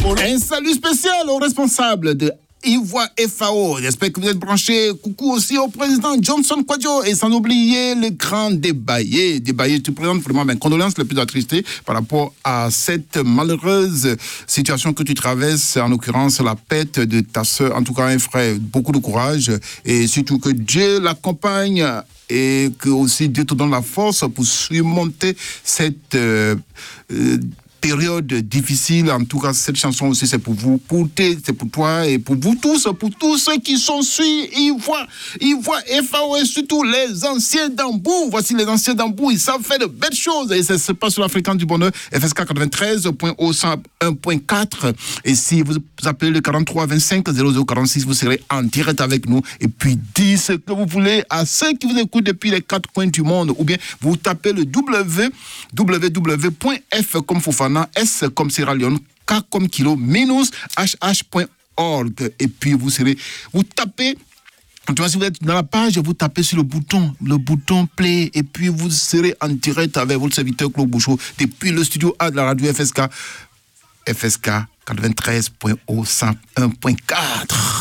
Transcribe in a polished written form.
Un salut spécial aux responsables de Ivoire FAO. J'espère que vous êtes branchés. Coucou aussi au président Johnson Kwadjo. Et sans oublier le grand Débaillé. Débaillé, tu présentes vraiment mes condoléances les plus attristées par rapport à cette malheureuse situation que tu traverses, en l'occurrence la perte de ta sœur. En tout cas, un frère, beaucoup de courage. Et surtout que Dieu l'accompagne et que aussi Dieu te donne la force pour surmonter cette période difficile. En tout cas, cette chanson aussi, c'est pour vous, c'est pour toi et pour vous tous, pour tous ceux qui sont sur Ivoire FAO et surtout les anciens d'Ambou. Voici les anciens d'Ambou, ils savent faire de belles choses et ça se passe sur la fréquence du bonheur FSK 93.101.4 et si vous appelez le 43 25 0046, vous serez en direct avec nous et puis dites ce que vous voulez à ceux qui vous écoutent depuis les quatre coins du monde ou bien vous tapez le www.f comme Fofana, S comme Sierra Leone, K comme kilo, -hh.org. Et puis vous tapez, si vous êtes dans la page, vous tapez sur le bouton play, et puis vous serez en direct avec votre serviteur Claude Bouchot depuis le studio A de la radio FSK 93.101.4.